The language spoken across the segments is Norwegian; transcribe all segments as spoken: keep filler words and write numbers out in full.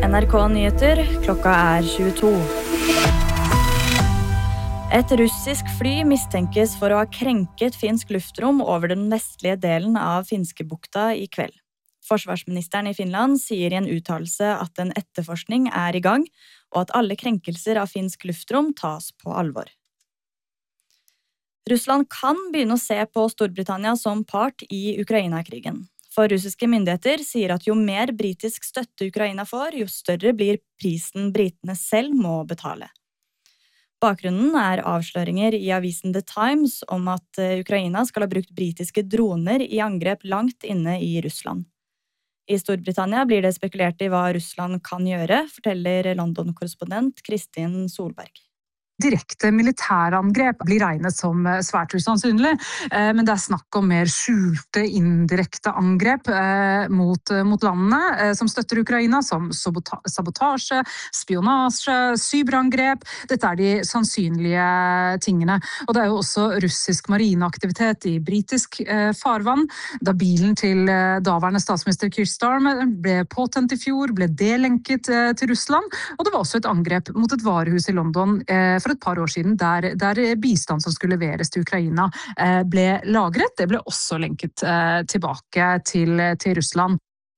N R K Nyheter, klokka er tjueto. Et russisk fly mistenkes for å ha krenket finsk luftrom over den vestlige delen av Finskebukta i kveld. Forsvarsministeren i Finland sier i en uttalelse at en etterforskning er i gang, og at alle krenkelser av finsk luftrom tas på alvor. Russland kan begynne å se på Storbritannia som part i Ukraina-krigen. For russiske myndigheter sier at jo mer britisk støtte Ukraina får, jo større blir prisen britene selv må betale. Bakgrunnen er avsløringer i avisen The Times om at Ukraina skal ha brukt britiske droner i angrep langt inne i Russland. I Storbritannia blir det spekulert i hva Russland kan gjøre, forteller London-korrespondent Kristin Solberg. Direkte militærangrep blir regnet som svært usannsynlig, men det er snakk om mer skjulte indirekte angrep mot, mot landene som støtter Ukraina, som sabotasje, spionasje, cyberangrep. Dette er de sannsynlige tingene. Og det er jo også russisk marineaktivitet i britisk farvann. Da bilen til daværende statsminister Keir Starmer ble påtent i fjor, ble delenket til Russland, og det var også et angrep mot et varehus i London for et par år siden, der, der bistand som skulle leveres til Ukraina ble lagret. Det ble også lenket tilbake til, til Russland.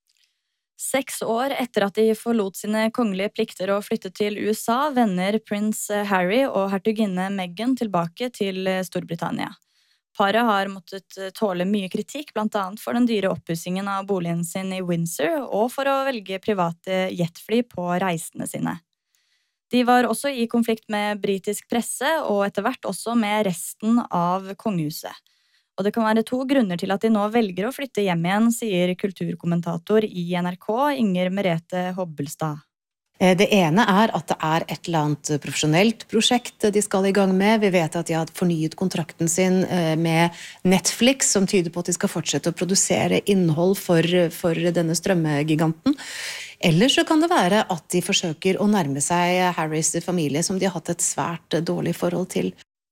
Seks år etter at de forlot sine kongelige plikter og flyttet til U S A, vender prins Harry og hertuginne Meghan tilbake til Storbritannia. Paret har måttet tåle mye kritikk, blant annet for den dyre oppussingen av boligen sin i Windsor, og for å velge private jetfly på reisene sine. De var også i konflikt med britisk presse, og etter hvert også med resten av kongehuset. Og det kan være to grunner til at de nå velger å flytte hjem igjen, sier kulturkommentator i N R K, Inger Merete Hobbelstad. Det ene er at det er et eller annet profesjonelt prosjekt de skal i gang med. Vi vet at de har fornyet kontrakten sin med Netflix, som tyder på at de skal fortsette å produsere innhold for, for denne strømmegiganten. Eller så kan det være at de forsøker å nærme seg Harrys familie, som de har hatt et svært dårlig forhold til.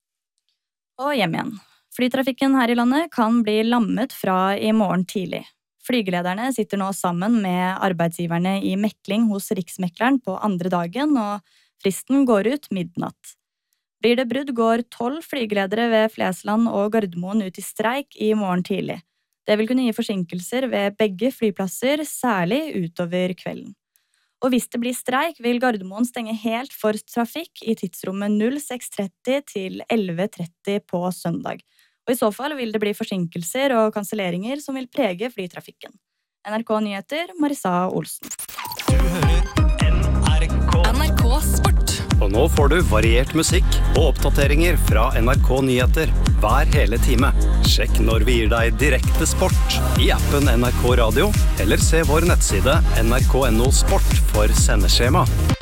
Og hjem igjen. Flytrafikken her i landet kan bli lammet fra i morgen tidlig. Flygelederne sitter nå sammen med arbeidsgiverne i mekling hos Riksmekleren på andre dagen, og fristen går ut midnatt. Blir det brudd, går tolv flygeledere ved Flesland og Gardermoen ut i streik i morgen tidlig. Det vil kunne gi forsinkelser ved begge flyplasser, særlig utover kvelden. Og hvis det blir streik, vil Gardermoen stenge helt for trafikk i tidsrommet seks tretti til elleve tretti på søndag. Og i så fall vil det bli forsinkelser og kanselleringer som vil prege flytrafikken. N R K Nyheter, Marissa Olsen. Du hører N R K. N R K Sport. Og nå får du variert musikk og oppdateringer fra N R K Nyheter hver hele time. Sjekk når vi gir deg direkte sport i appen N R K Radio, eller se vår nettside N R K punktum no sport for sendeskjema.